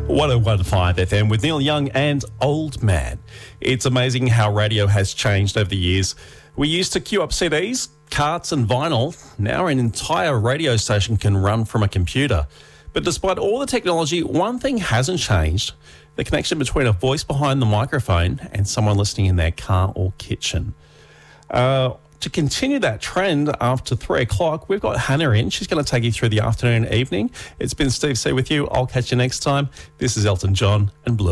101.5 FM with Neil Young and Old Man. It's amazing how radio has changed over the years. We used to queue up CDs, carts and vinyl. Now an entire radio station can run from a computer. But despite all the technology, one thing hasn't changed: the connection between a voice behind the microphone and someone listening in their car or kitchen. To continue that trend after 3 o'clock, we've got Hannah in. She's going to take you through the afternoon and evening. It's been Steve C with you. I'll catch you next time. This is Elton John and Blue.